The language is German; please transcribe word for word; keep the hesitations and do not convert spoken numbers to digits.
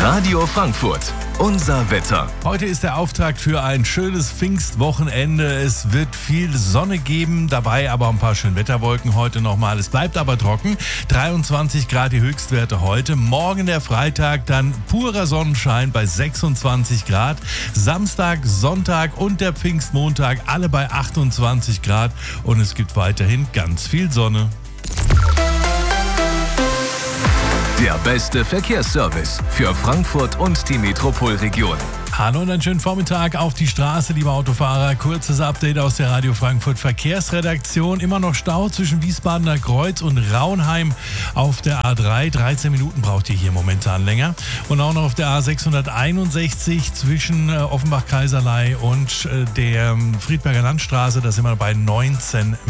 Radio Frankfurt, unser Wetter. Heute ist der Auftakt für ein schönes Pfingstwochenende. Es wird viel Sonne geben, dabei aber ein paar schöne Wetterwolken heute nochmal. Es bleibt aber trocken. dreiundzwanzig Grad die Höchstwerte heute. Morgen der Freitag, dann purer Sonnenschein bei sechsundzwanzig Grad. Samstag, Sonntag und der Pfingstmontag alle bei achtundzwanzig Grad. Und es gibt weiterhin ganz viel Sonne. Der beste Verkehrsservice für Frankfurt und die Metropolregion. Hallo und einen schönen Vormittag auf die Straße, liebe Autofahrer. Kurzes Update aus der Radio Frankfurt Verkehrsredaktion. Immer noch Stau zwischen Wiesbadener Kreuz und Raunheim auf der A drei. dreizehn Minuten braucht ihr hier momentan länger. Und auch noch auf der A sechshunderteinundsechzig zwischen äh, Offenbach-Kaiserlei und äh, der Friedberger Landstraße. Da sind wir bei neunzehn